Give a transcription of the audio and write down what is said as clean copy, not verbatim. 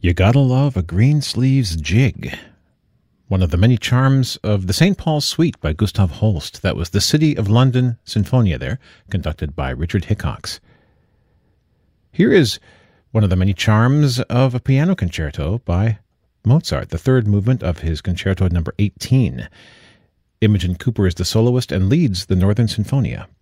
You Gotta Love a Greensleeves Jig, one of the many charms of the St. Paul's Suite by Gustav Holst. That was the City of London Sinfonia there, conducted by Richard Hickox. Here is one of the many charms of a piano concerto by Mozart, the third movement of his Concerto number 18. Imogen Cooper is the soloist and leads the Northern Sinfonia.